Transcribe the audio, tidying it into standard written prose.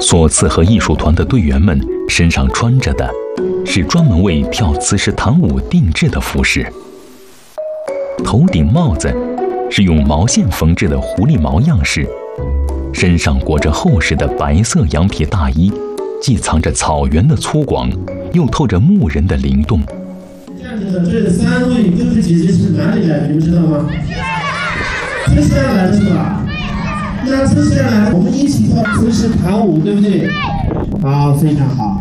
所赐和艺术团的队员们身上穿着的是专门为跳磁石弹舞定制的服饰，头顶帽子是用毛线缝制的狐狸毛样式，身上裹着厚实的白色羊皮大衣，既藏着草原的粗犷，又透着牧人的灵动。 站着的这3位哥哥姐姐是哪里来的？你们知道吗？从西安来的是吧？那从西安来，我们一起跳磁石弹舞，对不对？好，非常好。